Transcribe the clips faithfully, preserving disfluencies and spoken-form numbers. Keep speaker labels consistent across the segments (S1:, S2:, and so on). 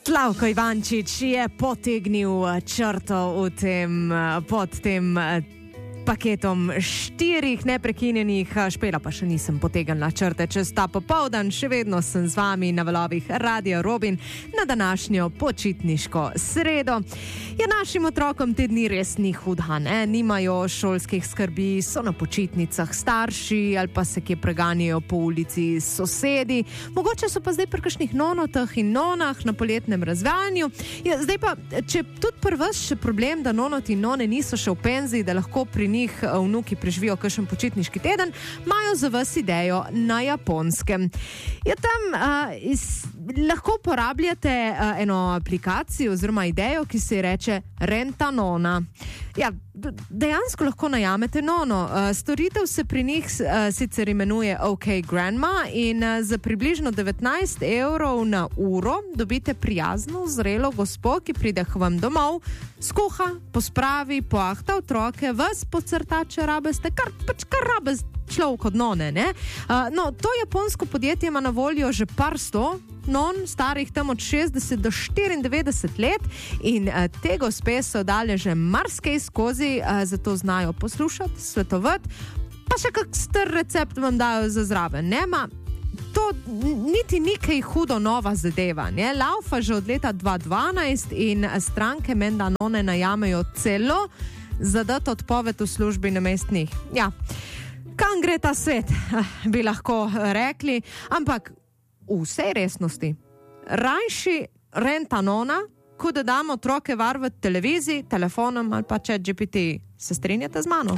S1: Slavko Ivančič je potegnil črto v tem, pod tem paketom štirih neprekinjenih, Špela pa še nisem potegnila črte čez ta popoldan, še vedno sem z vami na valovih Radio Robin na današnjo počitniško sredo. Ja, našim otrokom te dni res ni hudha, ne? Nimajo šolskih skrbi, so na počitnicah starši ali pa se kje preganjajo po ulici sosedi, mogoče so pa zdaj pri kakšnih nonotah in nonah na poletnem razvajanju. Ja, zdaj pa, če tudi pri vas še problem, da nonoti in none niso še v penziji, da lahko pri njih vnuki preživijo kakšen počitniški teden, imajo za vas idejo na Japonskem. Ja, tam uh, iz, lahko uporabljate uh, eno aplikacijo oziroma idejo, ki se reče Renta Nona. Ja, dejansko lahko najamete nono. Uh, storitev se pri njih uh, sicer imenuje OK Grandma in uh, za približno devetnajst evrov na uro dobite prijazno, zrelo gospo, ki pride k vam domov, skuha, pospravi, poahta otroke, vas pocrta, če rabeste, kar pač kar rabe človek od none, ne? Uh, no, to japonsko podjetje ima na voljo že par sto non, starih tam od šestdeset do štiriindevetdeset let in uh, te gospe so dale že marsikaj skozi, uh, zato znajo poslušati, svetovati, pa še kak star recept vam dajo za zraven, ne? Ma, to niti ni kaj hudo nova zadeva, ne? Laufa že od leta dva tisoč dvanajst in stranke menda none najamejo celo za dati odpoved v službi namesto njih. Ja, kam gre ta svet, bi lahko rekli, ampak v vsej resnosti, rajši Renta Nona, kot da damo otroke varvati televiziji, telefonom ali pa chat G P T. Se strinjate z mano?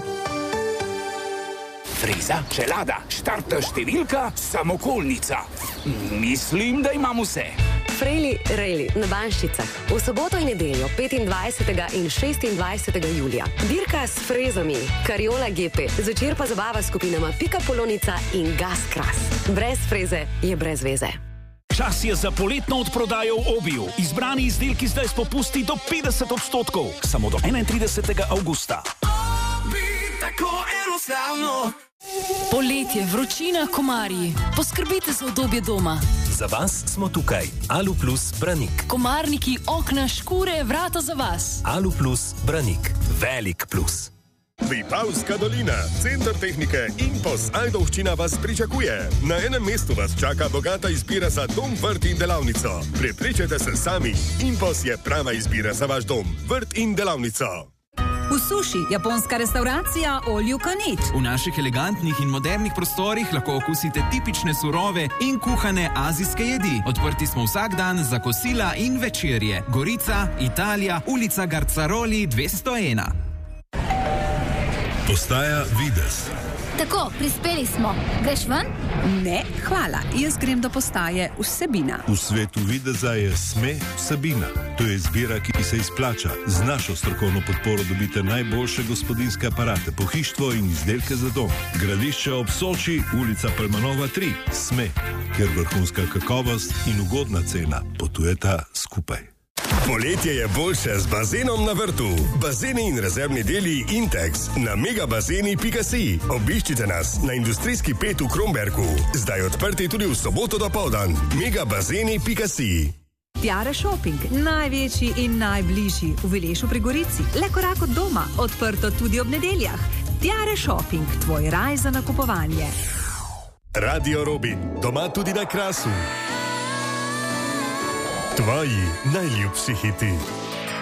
S2: Freza, čelada, štartna številka, samokolnica. Mislim, da imam vse.
S3: Frejli, rejli, na Banščicah. V soboto in nedeljo, petindvajsetega in šestindvajsetega julija. Dirka s frezami, Kariola G P, zvečer pa zabava s skupinama Pika Polonica in Gas Kras. Brez freze je brez veze.
S4: Čas je za poletno odprodajo v Obiju. Izbrani izdelki zdaj s popusti do petdeset odstotkov. Samo do enaintridesetega avgusta.
S5: Obi, tako enostavno.
S6: Poletje, vročina, komarji. Poskrbite za udobje doma.
S7: Za vas smo tukaj. Aluplus Branik.
S6: Komarniki, okna, škure, vrata za vas.
S7: Aluplus Branik. Velik plus.
S8: Vipavska dolina, center tehnike Impos Ajdovščina vas pričakuje. Na enem mestu vas čaka bogata izbira za dom, vrt in delavnico. Prepričajte se sami, Impos je prava izbira za vaš dom, vrt in delavnico.
S9: V Suši, japonska restauracija All You Can Eat.
S10: V naših elegantnih in modernih prostorih lahko okusite tipične surove in kuhane azijske jedi. Odprti smo vsak dan za kosila in večerje. Gorica, Italija, ulica Garcaroli dvesto ena.
S8: Postaja Vides.
S11: Tako, prispeli smo. Greš ven?
S9: Ne, hvala. Jaz grem do postaje Vsebina.
S8: V svetu videza je Sme Vsebina. To je izbira, ki se izplača. Z našo strokovno podporo dobite najboljše gospodinjske aparate, pohištvo in izdelke za dom. Gradišče ob Soči, ulica Palmanova tri. Sme, kjer vrhunska kakovost in ugodna cena potujeta skupaj. Poletje je boljše z bazenom na vrtu. Bazeni in rezervni deli Intex na megabazeni pika si. Obiščite nas na industrijski pet v Kromberku. Zdaj odprti tudi v soboto dopoldan. megabazeni pika si.
S9: Tiare Shopping, največji in najbližji v Vilešu pri Gorici. Le korak od doma, odprto tudi ob nedeljah. Tiare Shopping, tvoj raj za nakupovanje.
S8: Radio Robin, doma tudi na Krasu. Tvoji najljubši hiti.